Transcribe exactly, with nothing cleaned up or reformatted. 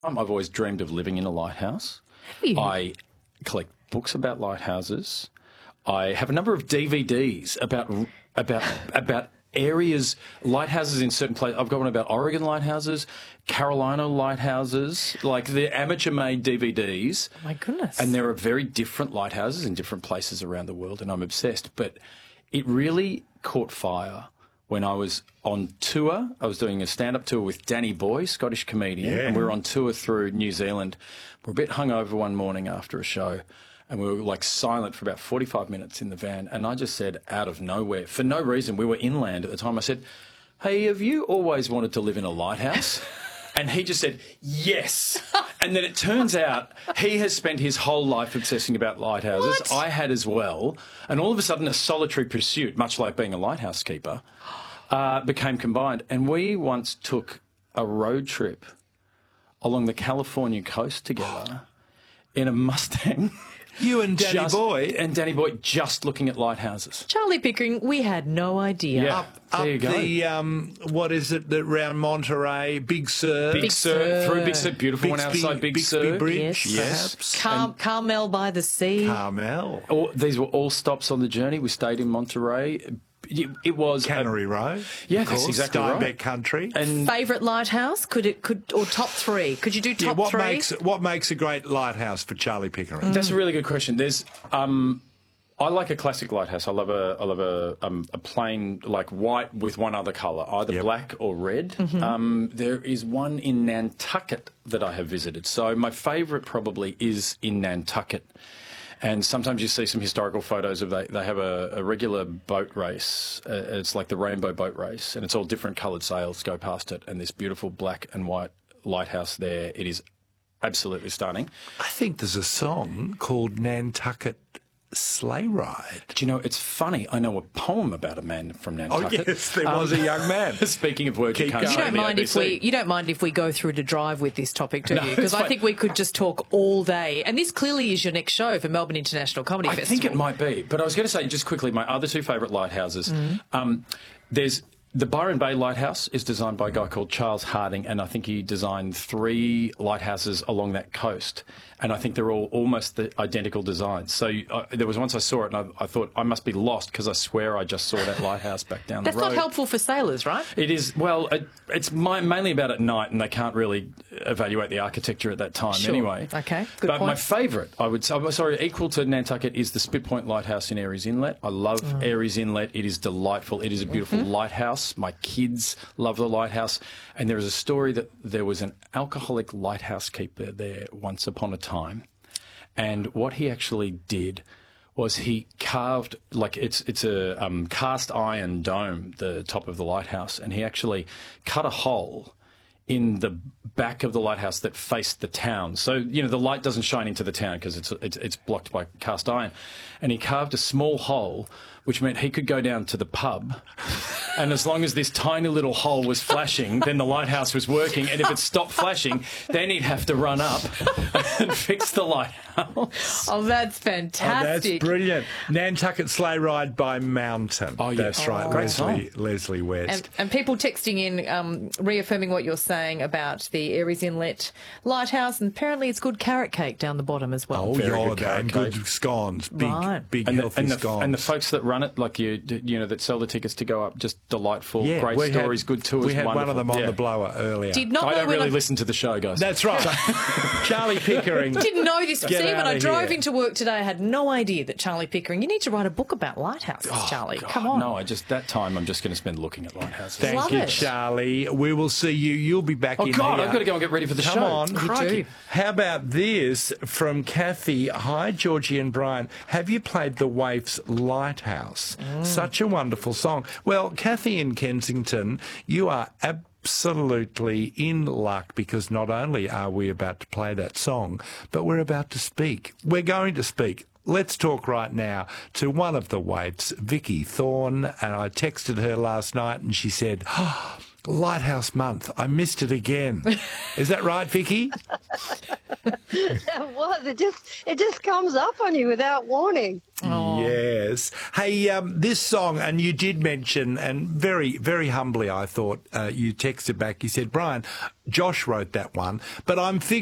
Um, I've always dreamed of living in a lighthouse. Have you? I collect books about lighthouses. I have a number of D V Ds about about about areas, lighthouses in certain places. I've got one about Oregon lighthouses, Carolina lighthouses, like the amateur-made D V Ds. Oh my goodness. And there are very different lighthouses in different places around the world, and I'm obsessed. But it really caught fire when I was on tour. I was doing a stand-up tour with Danny Boy, Scottish comedian, Yeah. and we were on tour through New Zealand. We're a bit hungover one morning after a show, and we were like silent for about forty-five minutes in the van, and I just said out of nowhere, for no reason, we were inland at the time, I said, "Hey, have you always wanted to live in a lighthouse?" And he just said, "Yes." And then it turns out he has spent his whole life obsessing about lighthouses. What? I had as well. And all of a sudden, a solitary pursuit, much like being a lighthouse keeper, uh, became combined. And we once took a road trip along the California coast together in a Mustang. You and Danny Just- Boy. And Danny Boy just looking at lighthouses. Charlie Pickering, we had no idea. Yeah. Up There you go. the, um, what is it, that round Monterey, Big Sur. Big, Big Sur, Sur. through Big Sur, beautiful one Bixby- outside Big Bixby Sur. Bridge, Yes. perhaps. Car- Carmel by the sea. Carmel. All, these were all stops on the journey. We stayed in Monterey. It, it was a- Cannery Road. Yeah, of that's course, exactly Steinbeck right. country. and Favourite lighthouse? Could it could or top three? Could you do top yeah, what three? makes what makes a great lighthouse for Charlie Pickering? that's a really good question. There's, um, I like a classic lighthouse. I love a, I love a, um, a plain like white with one other colour, either Yep. black or red. Um, there is one in Nantucket that I have visited. So my favourite probably is in Nantucket. And sometimes you see some historical photos of they, they have a, a regular boat race. Uh, it's like the Rainbow Boat Race, and it's all different coloured sails go past it, and this beautiful black and white lighthouse there. It is absolutely stunning. I think there's a song called Nantucket Sleigh Ride. Do you know, it's funny, I know a poem about a man from Oh, Nantucket. yes, there was a young man. Speaking of words you Keep can't going. You say don't on the mind if A B we C. you don't mind if we go through to drive with this topic, do No, you? Because it's I fine. think we could just talk all day. And this clearly is your next show for Melbourne International Comedy I Festival. think it might be. But I was going to say, just quickly, my other two favourite lighthouses. Mm-hmm. Um, there's the Byron Bay Lighthouse is designed by a guy called Charles Harding, and I think he designed three lighthouses along that coast. And I think they're all almost the identical designs. So uh, there was once I saw it, and I, I thought I must be lost because I swear I just saw that lighthouse back down That's the road. not helpful for sailors, right? It is, well, it, it's my, mainly about at night, and they can't really evaluate the architecture at that time Sure. anyway. Okay, good But my point. favourite, I would say, I'm sorry, equal to Nantucket is the Spit Point Lighthouse in Airies Inlet. I love Mm. Airies Inlet. It is delightful. It is a beautiful Mm-hmm. lighthouse. My kids love the lighthouse. And there is a story that there was an alcoholic lighthouse keeper there once upon a time. And what he actually did was he carved, like it's it's a um, cast iron dome, the top of the lighthouse, and he actually cut a hole in the back of the lighthouse that faced the town. So, you know, the light doesn't shine into the town because it's, it's it's blocked by cast iron. And he carved a small hole, which meant he could go down to the pub, and as long as this tiny little hole was flashing, then the lighthouse was working, and if it stopped flashing, then he'd have to run up and fix the lighthouse. Oh, that's Oh, that's fantastic. brilliant. Nantucket Sleigh Ride by Mountain. Oh, yeah. That's right. Oh. Great Leslie, Leslie West. And, and people texting in, um, reaffirming what you're saying about the Airies Inlet Lighthouse, and apparently it's good carrot cake down the bottom as well. Oh, Very yeah, good carrot and cake. good scones. Big, Right. big And the, healthy and, the, scones. and the folks that run it, like you, you know, that sell the tickets to go up, just delightful, yeah, great we had- stories, good tours. We had one wonderful. of them on Yeah. the blower earlier. Did not I know don't when really I listen to the show, guys. That's right. Charlie Pickering. didn't know this. Get See, when I outta drove here. into work today, I had no idea that Charlie Pickering. You need to write a book about lighthouses, Oh, Charlie. God, Come on. No, I just, that time I'm just going to spend looking at lighthouses. Thank Love you, it. Charlie. We will see you. You'll be back Oh, in God, here. I've got to go and get ready for the Come show. on. You Crikey. do. How about this from Kathy? Hi, Georgie and Brian. Have you played the Waifs Lighthouse? Mm. Such a wonderful song. Well, Kathy in Kensington, you are absolutely in luck because not only are we about to play that song, but we're about to speak. We're going to speak. Let's talk right now to one of the Waifs, Vicky Thorne, and I texted her last night and she said, oh, Lighthouse Month, I missed it again. Is that right, Vicky? It was. It just it just comes up on you without warning. Yes. Hey, um, this song, and you did mention, and very, very humbly, I thought, uh, you texted back, you said, Brian, Josh wrote that one, but I'm figuring